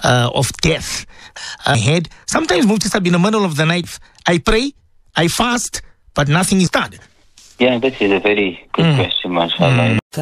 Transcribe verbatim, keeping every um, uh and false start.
uh, of death ahead. Sometimes, Mufti Sahib, in the middle of the night, I pray, I fast, but nothing is done. Yeah, that is a very good mm. question, mashallah. Mm.